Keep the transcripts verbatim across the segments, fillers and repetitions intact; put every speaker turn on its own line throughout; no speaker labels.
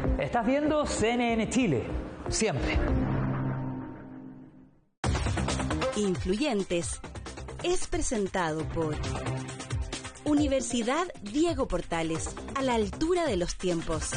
Estás viendo C N N Chile, siempre.
Influyentes es presentado por Universidad Diego Portales, a la altura de los tiempos.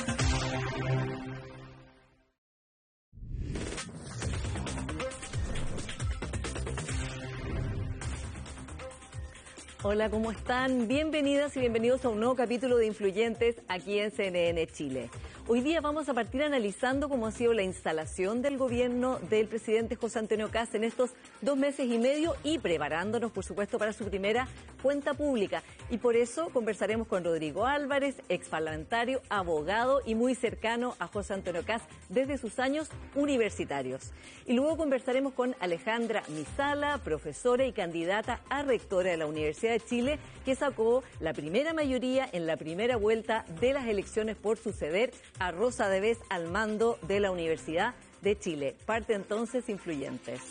Hola, ¿cómo están? Bienvenidas y bienvenidos a un nuevo capítulo de Influyentes aquí en C N N Chile. Hoy día vamos a partir analizando cómo ha sido la instalación del gobierno del presidente José Antonio Kast en estos dos meses y medio y preparándonos, por supuesto, para su primera cuenta pública. Y por eso conversaremos con Rodrigo Álvarez, exparlamentario, abogado y muy cercano a José Antonio Kast desde sus años universitarios. Y luego conversaremos con Alejandra Misala, profesora y candidata a rectora de la Universidad de Chile, que sacó la primera mayoría en la primera vuelta de las elecciones por suceder a Rosa de Vez al mando de la Universidad de Chile. Parte entonces Influyentes.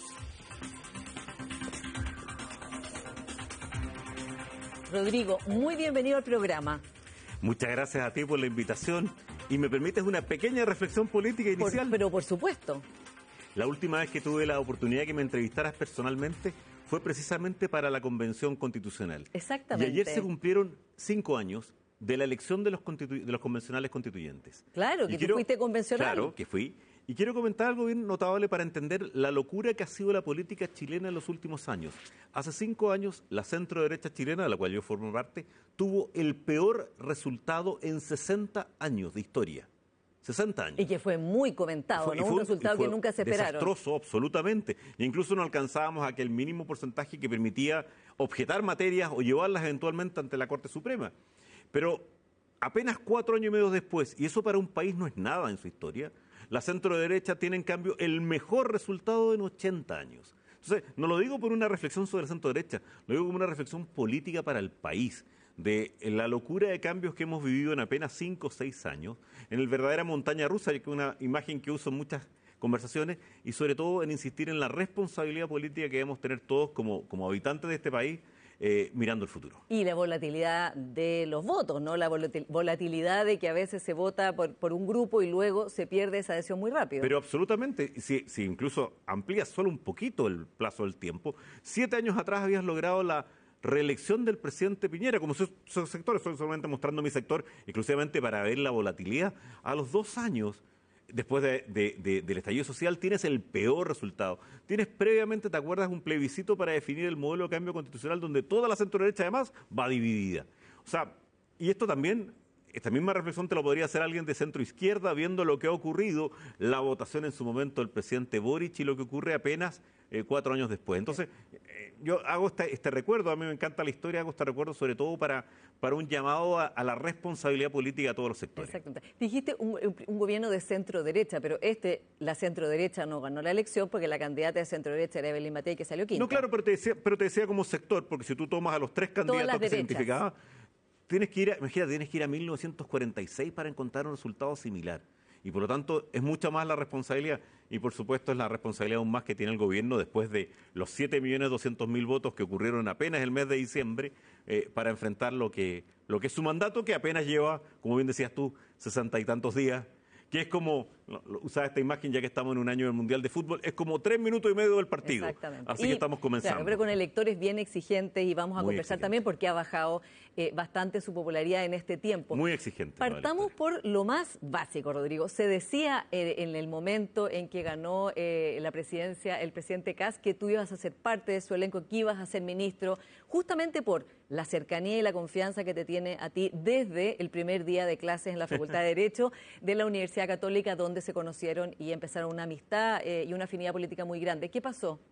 Rodrigo, muy bienvenido al programa.
Muchas gracias a ti por la invitación y me permites una pequeña reflexión política inicial.
Por, pero por supuesto.
La última vez que tuve la oportunidad de que me entrevistaras personalmente fue precisamente para la Convención Constitucional.
Exactamente.
Y ayer se cumplieron cinco años de la elección de los, constitu- de los convencionales constituyentes.
Claro, que y tú quiero, fuiste convencional.
Claro, que fui. Y quiero comentar algo bien notable para entender la locura que ha sido la política chilena en los últimos años. Hace cinco años, la centro-derecha chilena, de la cual yo formo parte, tuvo el peor resultado en sesenta años de historia. sesenta años.
Y que fue muy comentado, fue, ¿no? Un resultado que nunca se esperaron.
Desastroso, absolutamente. E incluso no alcanzábamos aquel mínimo porcentaje que permitía objetar materias o llevarlas eventualmente ante la Corte Suprema. Pero apenas cuatro años y medio después, y eso para un país no es nada en su historia, la centro-derecha tiene en cambio el mejor resultado en ochenta años. Entonces, no lo digo por una reflexión sobre la centro-derecha, lo digo como una reflexión política para el país, de la locura de cambios que hemos vivido en apenas cinco o seis años, en el verdadera montaña rusa, que es una imagen que uso en muchas conversaciones, y sobre todo en insistir en la responsabilidad política que debemos tener todos como, como habitantes de este país, eh, mirando el futuro.
Y la volatilidad de los votos, ¿no? La volatilidad de que a veces se vota por, por un grupo y luego se pierde esa adhesión muy rápido.
Pero absolutamente, si, si incluso amplías solo un poquito el plazo del tiempo, siete años atrás habías logrado la reelección del presidente Piñera, como sus, sus sectores, estoy solamente mostrando mi sector exclusivamente para ver la volatilidad. A los dos años, después de, de, de, del estallido social, tienes el peor resultado. Tienes previamente, ¿te acuerdas?, un plebiscito para definir el modelo de cambio constitucional donde toda la centro-derecha además va dividida. O sea, y esto también, esta misma reflexión te lo podría hacer alguien de centro-izquierda viendo lo que ha ocurrido, la votación en su momento del presidente Boric y lo que ocurre apenas eh, cuatro años después. Entonces, eh, yo hago este, este recuerdo, a mí me encanta la historia, hago este recuerdo sobre todo para, para un llamado a, a la responsabilidad política de todos los sectores.
Exactamente. Dijiste un, un gobierno de centro-derecha, pero este, la centro-derecha no ganó la elección porque la candidata de centro-derecha era Evelyn Matei, que salió quinta.
No, claro, pero te decía, pero te decía como sector, porque si tú tomas a los tres candidatos que se identificaban, tienes que ir a, imagínate, tienes que ir a mil novecientos cuarenta y seis para encontrar un resultado similar. Y por lo tanto es mucha más la responsabilidad y por supuesto es la responsabilidad aún más que tiene el gobierno después de los siete millones doscientos mil votos que ocurrieron apenas el mes de diciembre eh, para enfrentar lo que, lo que es su mandato, que apenas lleva, como bien decías tú, sesenta y tantos días, que es como, usar esta imagen ya que estamos en un año del Mundial de Fútbol, es como tres minutos y medio del partido.
Exactamente.
Así
y,
que estamos comenzando.
Claro, pero con electores bien exigentes y vamos a
Muy
conversar
exigente.
también porque ha bajado eh, bastante su popularidad en este tiempo.
Muy exigente.
Partamos por lo más básico, Rodrigo. Se decía eh, en el momento en que ganó eh, la presidencia el presidente Kast que tú ibas a ser parte de su elenco, que ibas a ser ministro, justamente por la cercanía y la confianza que te tiene a ti desde el primer día de clases en la Facultad de Derecho de la Universidad Católica, donde se conocieron y empezaron una amistad eh, y una afinidad política muy grande. ¿Qué pasó?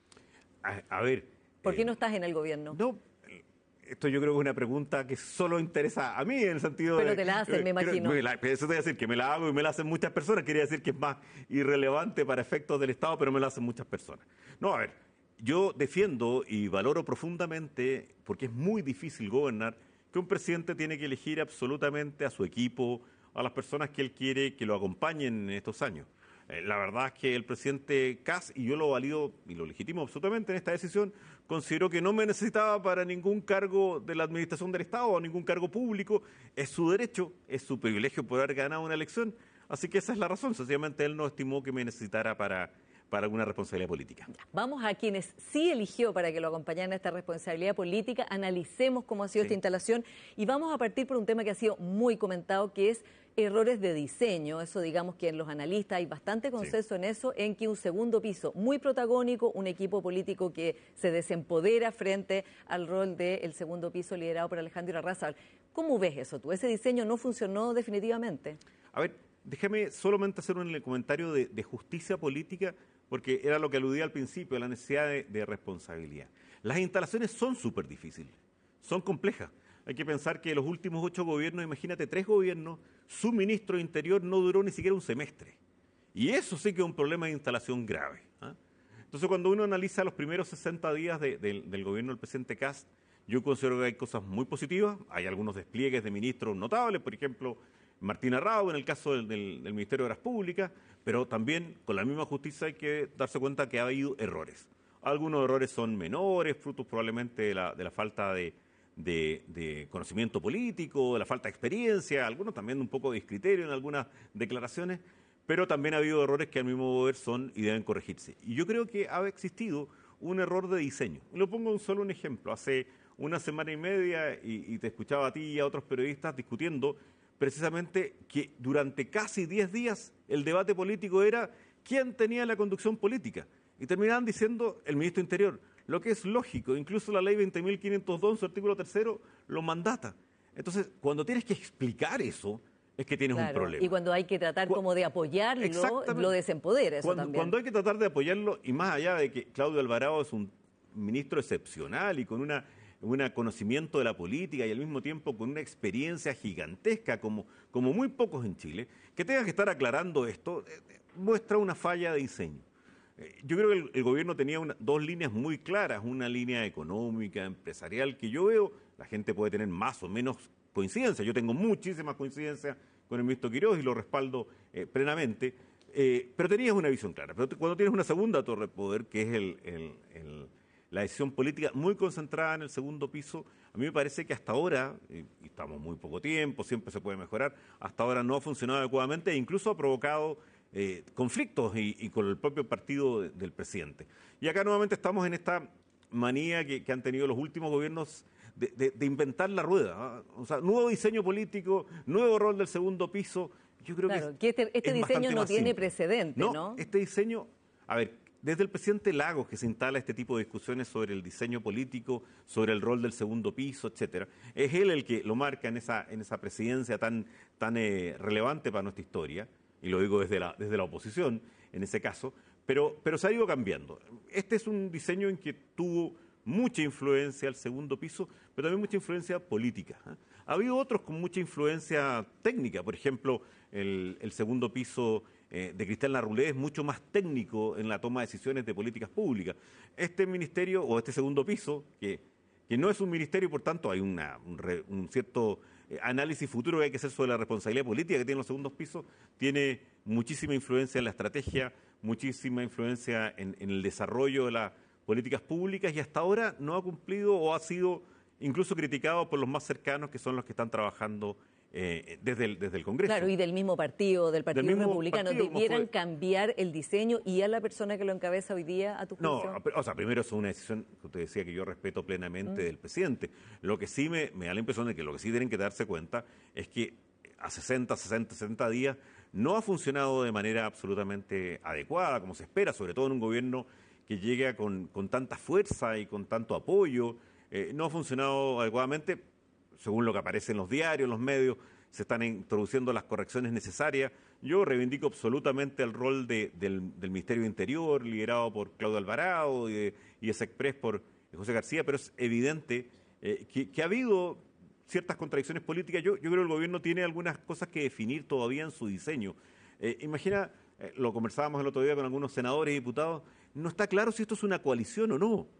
A, a ver...
¿Por qué
eh,
no estás en el gobierno?
No, esto yo creo que es una pregunta que solo interesa a mí en el sentido
Pero
de...
te la hacen,
eh,
me imagino.
Creo, la, eso te voy a decir, que me la hago y me la hacen muchas personas. Quería decir que es más irrelevante para efectos del Estado, pero me la hacen muchas personas. No, a ver, yo defiendo y valoro profundamente, porque es muy difícil gobernar, que un presidente tiene que elegir absolutamente a su equipo, a las personas que él quiere que lo acompañen en estos años. Eh, la verdad es que el presidente Kast, y yo lo valido y lo legitimo absolutamente en esta decisión, consideró que no me necesitaba para ningún cargo de la administración del Estado o ningún cargo público. Es su derecho, es su privilegio poder haber ganado una elección. Así que esa es la razón. Sencillamente él no estimó que me necesitara para, para alguna responsabilidad política.
Vamos a quienes sí eligió para que lo acompañaran en esta responsabilidad política. Analicemos cómo ha sido sí. esta instalación y vamos a partir por un tema que ha sido muy comentado, que es errores de diseño. Eso, digamos que en los analistas hay bastante consenso sí. en eso, en que un segundo piso muy protagónico, un equipo político que se desempodera frente al rol del segundo piso liderado por Alejandro Irarrázaval. ¿Cómo ves eso tú? ¿Ese diseño no funcionó definitivamente?
A ver, déjame solamente hacer un comentario de, de justicia política, porque era lo que aludía al principio, la necesidad de, de responsabilidad. Las instalaciones son súper difíciles, son complejas. Hay que pensar que los últimos ocho gobiernos, imagínate, tres gobiernos, su ministro de Interior no duró ni siquiera un semestre. Y eso sí que es un problema de instalación grave. ¿eh? Entonces, cuando uno analiza los primeros sesenta días de, de, del gobierno del presidente Kast, yo considero que hay cosas muy positivas. Hay algunos despliegues de ministros notables, por ejemplo, Martín Arrau en el caso del, del, del Ministerio de Obras Públicas, pero también con la misma justicia hay que darse cuenta que ha habido errores. Algunos errores son menores, frutos probablemente de la, de la falta de... De, de conocimiento político, de la falta de experiencia, algunos también un poco de discriterio en algunas declaraciones, pero también ha habido errores que al mismo ver son y deben corregirse. Y yo creo que ha existido un error de diseño. Lo pongo en solo un ejemplo. Hace una semana y media, y, y te escuchaba a ti y a otros periodistas discutiendo precisamente que durante casi diez días el debate político era quién tenía la conducción política. Y terminaban diciendo el ministro de Interior. Lo que es lógico, incluso la ley veinte mil quinientos dos, en su artículo tercero, lo mandata. Entonces, cuando tienes que explicar eso, es que tienes claro, un problema.
Y cuando hay que tratar Cu como de apoyarlo, lo desempodera eso
cuando,
también.
Cuando hay que tratar de apoyarlo, y más allá de que Claudio Alvarado es un ministro excepcional y con una, un conocimiento de la política y al mismo tiempo con una experiencia gigantesca, como, como muy pocos en Chile, que tenga que estar aclarando esto, eh, muestra una falla de diseño. Yo creo que el, el gobierno tenía una, dos líneas muy claras, una línea económica, empresarial, que yo veo, la gente puede tener más o menos coincidencia, yo tengo muchísimas coincidencias con el ministro Quiroz y lo respaldo eh, plenamente, eh, pero tenías una visión clara. Pero cuando tienes una segunda torre de poder, que es el, el, el, la decisión política muy concentrada en el segundo piso, a mí me parece que hasta ahora, y estamos muy poco tiempo, siempre se puede mejorar, hasta ahora no ha funcionado adecuadamente e incluso ha provocado Eh, conflictos y, y con el propio partido de, del presidente. Y acá nuevamente estamos en esta manía que, que han tenido los últimos gobiernos de, de, de inventar la rueda. ¿eh? O sea, nuevo diseño político, nuevo rol del segundo piso. Yo creo
claro,
que,
que este, este
es
diseño no tiene
simple.
precedente, ¿no?
No, este diseño, a ver, desde el presidente Lagos que se instala este tipo de discusiones sobre el diseño político, sobre el rol del segundo piso, etcétera, es él el que lo marca en esa, en esa presidencia tan, tan eh, relevante para nuestra historia. Y lo digo desde la, desde la oposición, en ese caso, pero, pero se ha ido cambiando. Este es un diseño en que tuvo mucha influencia el segundo piso, pero también mucha influencia política. ¿eh? Ha habido otros con mucha influencia técnica, por ejemplo, el, el segundo piso eh, de Cristian Larroulé es mucho más técnico en la toma de decisiones de políticas públicas. Este ministerio, o este segundo piso, que, que no es un ministerio, por tanto hay una, un, re, un cierto análisis futuro que hay que hacer sobre la responsabilidad política que tienen los segundos pisos, tiene muchísima influencia en la estrategia, muchísima influencia en, en el desarrollo de las políticas públicas y hasta ahora no ha cumplido o ha sido incluso criticado por los más cercanos, que son los que están trabajando eh, desde, el, desde el Congreso.
Claro, y del mismo partido, del Partido
del
Republicano,
partido,
¿debieran cambiar el diseño y a la persona que lo encabeza hoy día, a tu juicio?
No, o sea, primero es una decisión que usted decía que yo respeto plenamente mm. del presidente. Lo que sí me, me da la impresión de que lo que sí tienen que darse cuenta es que a sesenta, sesenta, setenta días no ha funcionado de manera absolutamente adecuada, como se espera, sobre todo en un gobierno que llega con, con tanta fuerza y con tanto apoyo. Eh, no ha funcionado adecuadamente, según lo que aparece en los diarios, en los medios, se están introduciendo las correcciones necesarias. Yo reivindico absolutamente el rol de, del, del Ministerio de Interior, liderado por Claudio Alvarado y, de, y de SECPRES por José García, pero es evidente eh, que, que ha habido ciertas contradicciones políticas. Yo, yo creo que el gobierno tiene algunas cosas que definir todavía en su diseño. Eh, imagina, eh, lo conversábamos el otro día con algunos senadores y diputados, no está claro si esto es una coalición o no.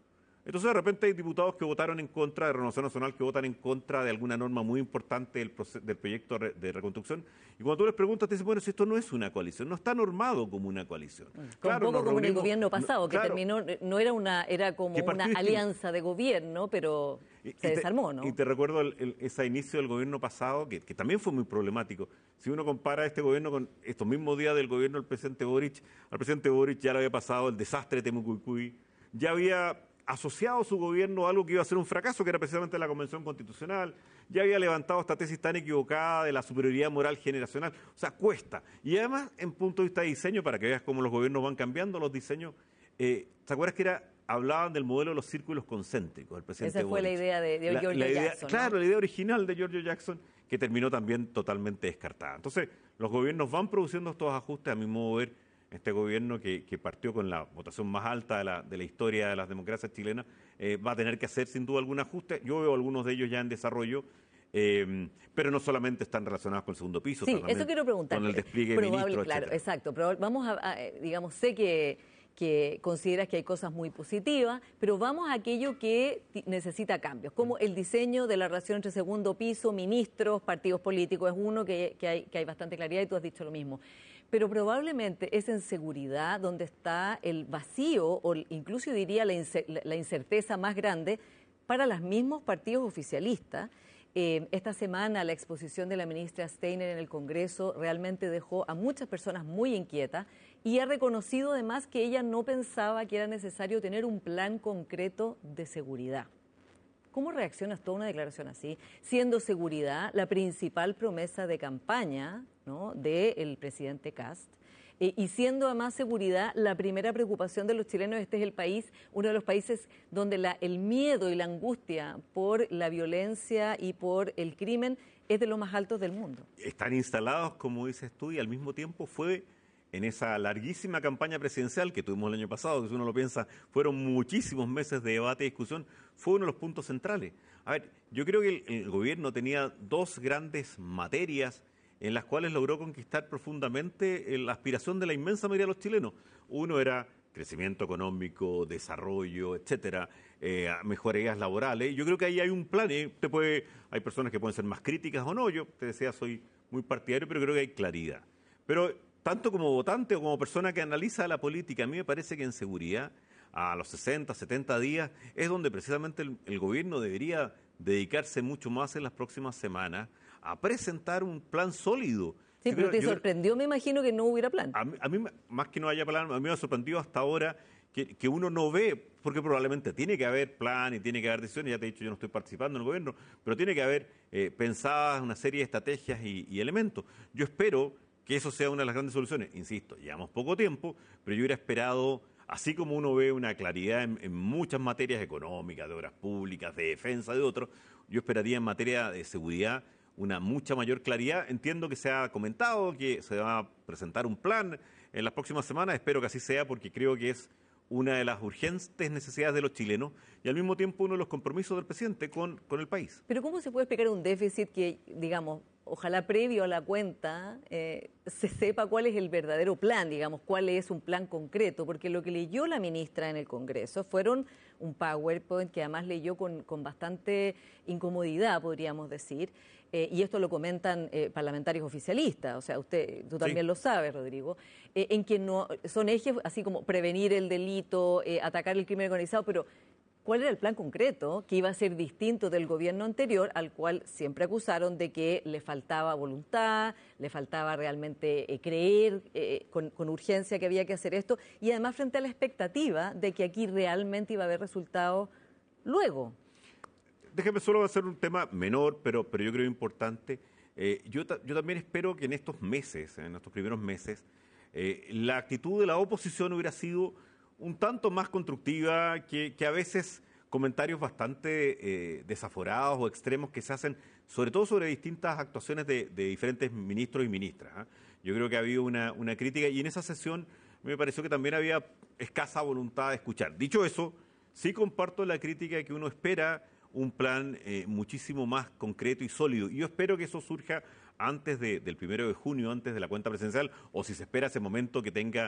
Entonces, de repente hay diputados que votaron en contra de Renovación Nacional, que votan en contra de alguna norma muy importante del, del proyecto de reconstrucción. Y cuando tú les preguntas, te dicen, bueno, si esto no es una coalición, no está normado como una coalición.
Claro, un poco como en el gobierno pasado,
no,
que
claro,
terminó, no era una, era como una alianza de gobierno, pero
y,
se
y te,
desarmó, ¿no?
Y te recuerdo el, el, ese inicio del gobierno pasado, que, que también fue muy problemático. Si uno compara este gobierno con estos mismos días del gobierno del presidente Boric, al presidente Boric ya le había pasado el desastre de Temucuicui, ya había asociado su gobierno a algo que iba a ser un fracaso, que era precisamente la Convención Constitucional, ya había levantado esta tesis tan equivocada de la superioridad moral generacional, o sea, cuesta. Y además, en punto de vista de diseño, para que veas cómo los gobiernos van cambiando los diseños, eh, ¿te acuerdas que era, hablaban del modelo de los círculos concéntricos, el presidente
Esa fue
Boric?
la idea de, de
la,
Giorgio
la idea,
Jackson, ¿no?
Claro, la idea original de Giorgio Jackson, que terminó también totalmente descartada. Entonces, los gobiernos van produciendo estos ajustes, a mi modo de ver. Este gobierno que, que partió con la votación más alta de la, de la historia de las democracias chilenas, eh, va a tener que hacer sin duda algún ajuste. Yo veo algunos de ellos ya en desarrollo, eh, pero no solamente están relacionados con el segundo piso,
sí, eso quiero preguntar.
Con el despliegue de ministros,
claro,
etcétera.
Exacto, pero vamos a, a, digamos, sé que, que consideras que hay cosas muy positivas, pero vamos a aquello que necesita cambios, como el diseño de la relación entre segundo piso, ministros, partidos políticos, es uno que, que, hay, que hay bastante claridad y tú has dicho lo mismo. Pero probablemente es en seguridad donde está el vacío o incluso diría la, la incerteza más grande para los mismos partidos oficialistas. Eh, esta semana la exposición de la ministra Steiner en el Congreso realmente dejó a muchas personas muy inquietas y ha reconocido además que ella no pensaba que era necesario tener un plan concreto de seguridad. ¿Cómo reaccionas tú a una declaración así, siendo seguridad la principal promesa de campaña, ¿no?, del presidente Kast, eh, y siendo además seguridad la primera preocupación de los chilenos? Este es el país, uno de los países donde la, el miedo y la angustia por la violencia y por el crimen es de los más altos del mundo.
Están instalados, como dices tú, y al mismo tiempo fue en esa larguísima campaña presidencial que tuvimos el año pasado, que si uno lo piensa, fueron muchísimos meses de debate y discusión, fue uno de los puntos centrales. A ver, yo creo que el, el gobierno tenía dos grandes materias en las cuales logró conquistar profundamente la aspiración de la inmensa mayoría de los chilenos. Uno era crecimiento económico, desarrollo, etcétera, eh, mejorías laborales. Yo creo que ahí hay un plan. ¿eh? Te puede, hay personas que pueden ser más críticas o no. Yo te decía, soy muy partidario, pero creo que hay claridad. Pero tanto como votante o como persona que analiza la política, a mí me parece que en seguridad, a los sesenta, setenta días, es donde precisamente el, el gobierno debería dedicarse mucho más en las próximas semanas a presentar un plan sólido.
Sí,
yo
pero
creo,
te
yo,
sorprendió, me imagino, que no hubiera plan.
A mí, a mí, más que no haya plan, a mí me ha sorprendido hasta ahora que, que uno no ve, porque probablemente tiene que haber plan y tiene que haber decisiones. Ya te he dicho, yo no estoy participando en el gobierno, pero tiene que haber eh, pensadas una serie de estrategias y, y elementos. Yo espero que eso sea una de las grandes soluciones. Insisto, llevamos poco tiempo, pero yo hubiera esperado, así como uno ve una claridad en, en muchas materias económicas, de obras públicas, de defensa, de otros, yo esperaría en materia de seguridad una mucha mayor claridad. Entiendo que se ha comentado que se va a presentar un plan en las próximas semanas, espero que así sea, porque creo que es una de las urgentes necesidades de los chilenos y al mismo tiempo uno de los compromisos del presidente con, con el país.
Pero ¿cómo se puede explicar un déficit que, digamos, ojalá previo a la cuenta eh, se sepa cuál es el verdadero plan, digamos, cuál es un plan concreto? Porque lo que leyó la ministra en el Congreso fueron un PowerPoint que además leyó con, con bastante incomodidad, podríamos decir, eh, y esto lo comentan eh, parlamentarios oficialistas, o sea, usted, tú también sí lo sabes, Rodrigo, eh, en que no son ejes así como prevenir el delito, eh, atacar el crimen organizado, pero ¿cuál era el plan concreto que iba a ser distinto del gobierno anterior, al cual siempre acusaron de que le faltaba voluntad, le faltaba realmente eh, creer eh, con, con urgencia que había que hacer esto, y además frente a la expectativa de que aquí realmente iba a haber resultados luego?
Déjame solo hacer un tema menor, pero, pero yo creo importante. Eh, yo, yo también espero que en estos meses, en estos primeros meses, eh, la actitud de la oposición hubiera sido un tanto más constructiva, que, que a veces comentarios bastante eh, desaforados o extremos que se hacen, sobre todo sobre distintas actuaciones de, de diferentes ministros y ministras. ¿eh? Yo creo que ha habido una, una crítica y en esa sesión me pareció que también había escasa voluntad de escuchar. Dicho eso, sí comparto la crítica de que uno espera un plan eh, muchísimo más concreto y sólido. Y yo espero que eso surja antes de, del primero de junio, antes de la cuenta presidencial, o si se espera ese momento que tenga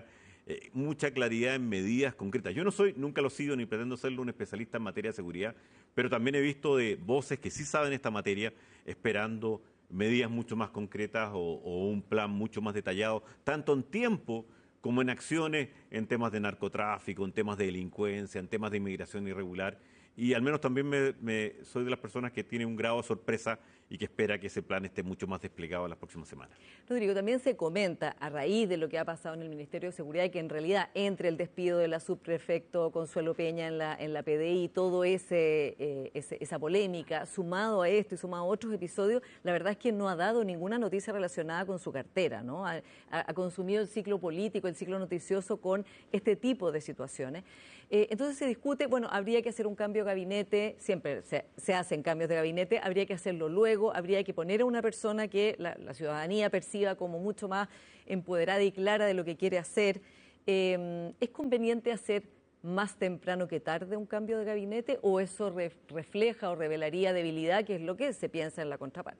eh, mucha claridad en medidas concretas. Yo no soy, nunca lo he sido ni pretendo serlo un especialista en materia de seguridad, pero también he visto de voces que sí saben esta materia esperando medidas mucho más concretas o, o un plan mucho más detallado, tanto en tiempo como en acciones en temas de narcotráfico, en temas de delincuencia, en temas de inmigración irregular. Y al menos también me, me, soy de las personas que tiene un grado de sorpresa y que espera que ese plan esté mucho más desplegado en las próximas semanas.
Rodrigo, también se comenta, a raíz de lo que ha pasado en el Ministerio de Seguridad, que en realidad entre el despido de la subprefecto Consuelo Peña en la, en la P D I, todo ese, eh, ese esa polémica, sumado a esto y sumado a otros episodios, la verdad es que no ha dado ninguna noticia relacionada con su cartera, ¿no? Ha, ha consumido el ciclo político, el ciclo noticioso con este tipo de situaciones. Eh, entonces se discute, bueno, habría que hacer un cambio de gabinete, siempre se, se hacen cambios de gabinete, habría que hacerlo luego, habría que poner a una persona que la, la ciudadanía perciba como mucho más empoderada y clara de lo que quiere hacer. Eh, ¿Es conveniente hacer más temprano que tarde un cambio de gabinete o eso re, refleja o revelaría debilidad, que es lo que se piensa en la contraparte?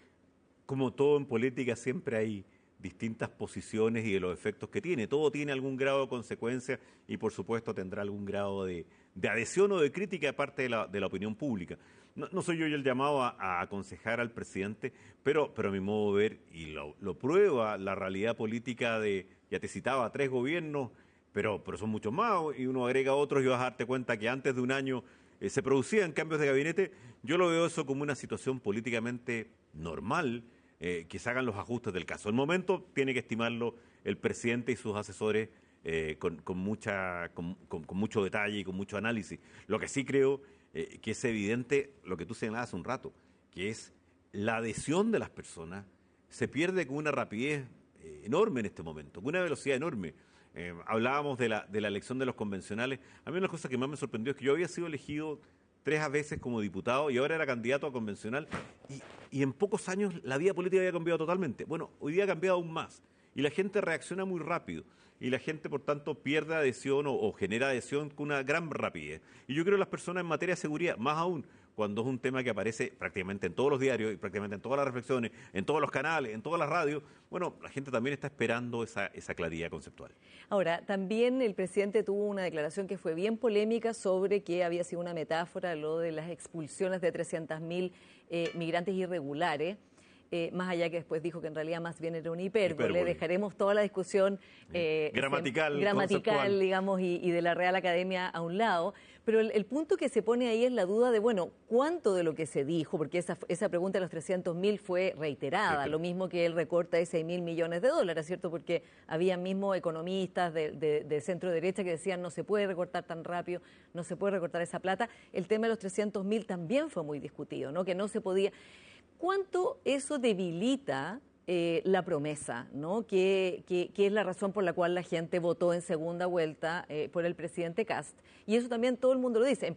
Como todo en política siempre hay distintas posiciones y de los efectos que tiene. Todo tiene algún grado de consecuencia y por supuesto tendrá algún grado de, de adhesión o de crítica de parte de la, de la opinión pública. No, no soy yo el llamado a, a aconsejar al presidente, pero, pero a mi modo de ver, y lo, lo prueba la realidad política de, ya te citaba, tres gobiernos, pero, pero son muchos más, y uno agrega otros y vas a darte cuenta que antes de un año eh, se producían cambios de gabinete. Yo lo veo eso como una situación políticamente normal, Eh, que se hagan los ajustes del caso. El momento tiene que estimarlo el presidente y sus asesores eh, con, con, mucha, con, con, con mucho detalle y con mucho análisis. Lo que sí creo eh, que es evidente, lo que tú señalabas hace un rato, que es la adhesión de las personas se pierde con una rapidez eh, enorme en este momento, con una velocidad enorme. Eh, hablábamos de la, de la elección de los convencionales. A mí una cosa que más me sorprendió es que yo había sido elegido tres veces como diputado y ahora era candidato a convencional y, y en pocos años la vida política había cambiado totalmente. Bueno, hoy día ha cambiado aún más y la gente reacciona muy rápido y la gente, por tanto, pierde adhesión o, o genera adhesión con una gran rapidez. Y yo creo que las personas en materia de seguridad, más aún cuando es un tema que aparece prácticamente en todos los diarios y prácticamente en todas las reflexiones, en todos los canales, en todas las radios, bueno, la gente también está esperando esa, esa claridad conceptual.
Ahora, también el presidente tuvo una declaración que fue bien polémica sobre que había sido una metáfora lo de las expulsiones de trescientos mil eh, migrantes irregulares. Eh, más allá que después dijo que en realidad más bien era un hipérbole, hipérbole. Dejaremos toda la discusión eh,
gramatical,
gramatical digamos, y, y de la Real Academia a un lado, pero el, el punto que se pone ahí es la duda de, bueno, ¿cuánto de lo que se dijo? Porque esa, esa pregunta de los trescientos mil fue reiterada, sí, lo mismo que el recorte de seis mil millones de dólares, ¿cierto? Porque había mismo economistas de, de, de centro derecha que decían no se puede recortar tan rápido, no se puede recortar esa plata. El tema de los trescientos mil también fue muy discutido, ¿no? Que no se podía... ¿Cuánto eso debilita eh, la promesa, ¿no? Que, que, que es la razón por la cual la gente votó en segunda vuelta eh, por el presidente Kast? Y eso también todo el mundo lo dice.